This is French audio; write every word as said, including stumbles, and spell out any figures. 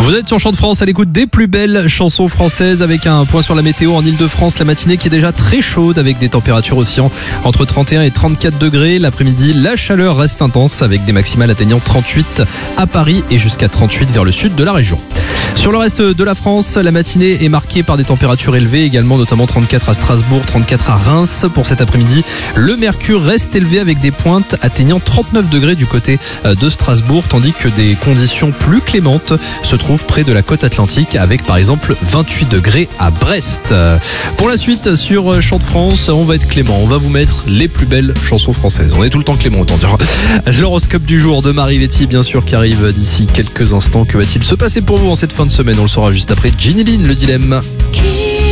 Vous êtes sur Chant de France à l'écoute des plus belles chansons françaises avec un point sur la météo en Ile-de-France. La matinée qui est déjà très chaude avec des températures oscillant entre trente et un et trente-quatre degrés. L'après-midi, la chaleur reste intense avec des maximales atteignant trente-huit à Paris et jusqu'à trente-huit vers le sud de la région. Sur le reste de la France, la matinée est marquée par des températures élevées également, notamment trente-quatre à Strasbourg, trente-quatre à Reims. Pour cet après-midi, le mercure reste élevé avec des pointes atteignant trente-neuf degrés du côté de Strasbourg, tandis que des conditions plus clémentes se trouvent près de la côte atlantique avec par exemple vingt-huit degrés à Brest. Pour la suite, sur Chant de France, on va être clément, on va vous mettre les plus belles chansons françaises. On est tout le temps clément, autant dire. L'horoscope du jour de Marie Letty, bien sûr, qui arrive d'ici quelques instants. Que va-t-il se passer pour vous en cette fin de semaine? On le saura juste après Ginny Lynn, le dilemme.